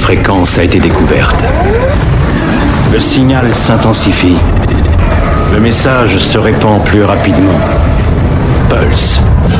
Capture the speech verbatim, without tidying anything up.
fréquence a été découverte. Le signal s'intensifie. Le message se répand plus rapidement. Pulse.